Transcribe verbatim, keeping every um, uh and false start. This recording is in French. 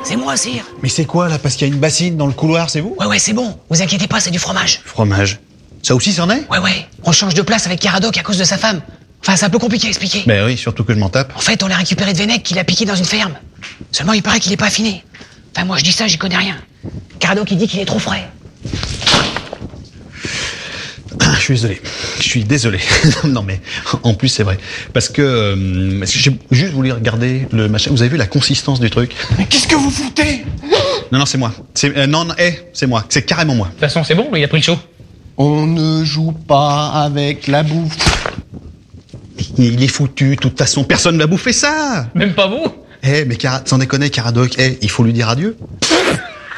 C'est moi, sire. Mais c'est quoi là? Parce qu'il y a une bassine dans le couloir, c'est vous? Ouais, ouais, c'est bon. Vous inquiétez pas, c'est du fromage. Fromage. Ça aussi, c'en est? Ouais, ouais. On change de place avec Caradoc à cause de sa femme. Enfin, c'est un peu compliqué à expliquer. Ben oui, surtout que je m'en tape. En fait, on l'a récupéré de Vennec qui l'a piqué dans une ferme. Seulement, il paraît qu'il est pas affiné. Enfin, moi, je dis ça, j'y connais rien. Caradoc, il dit qu'il est trop frais. Je suis désolé. Je suis désolé. Non mais, en plus c'est vrai. Parce que, euh, parce que j'ai juste voulu regarder le machin. Vous avez vu la consistance du truc? Mais qu'est-ce que vous foutez? Non, non, c'est moi. C'est, euh, non, non, eh, c'est moi. C'est carrément moi. De toute façon, c'est bon, il a pris le show. On ne joue pas avec la bouffe. Il est foutu, de toute façon. Personne ne va bouffer ça. Même pas vous. Eh, mais Cara- sans déconner, Caradoc, eh, il faut lui dire adieu.